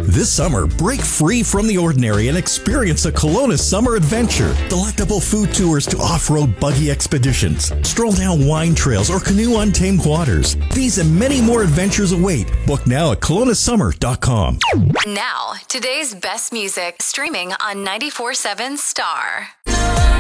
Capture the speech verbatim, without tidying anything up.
This summer, break free from the ordinary and experience a Kelowna summer adventure. Delectable food tours to off-road buggy expeditions, stroll down wine trails, or canoe untamed waters. These and many more adventures await. Book now at kelowna summer dot com. Now, today's best music streaming on ninety-four seven Star.